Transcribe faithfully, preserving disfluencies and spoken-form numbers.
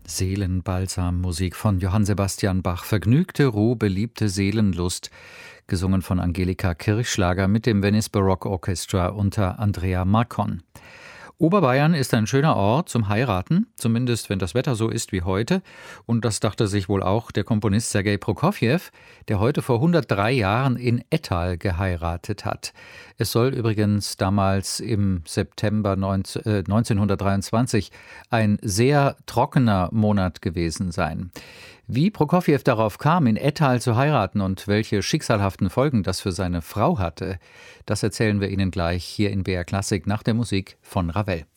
Seelenbalsam-Musik von Johann Sebastian Bach. Vergnügte Ruh, beliebte Seelenlust, gesungen von Angelika Kirchschlager mit dem Venice Baroque Orchestra unter Andrea Marcon. Oberbayern ist ein schöner Ort zum Heiraten, zumindest wenn das Wetter so ist wie heute. Und das dachte sich wohl auch der Komponist Sergei Prokofjew, der heute vor hundertdrei Jahren in Ettal geheiratet hat. Es soll übrigens damals im September neunzehnhundertdreiundzwanzig ein sehr trockener Monat gewesen sein. Wie Prokofjew darauf kam, in Ettal zu heiraten und welche schicksalhaften Folgen das für seine Frau hatte, das erzählen wir Ihnen gleich hier in B R Klassik nach der Musik von Ravel.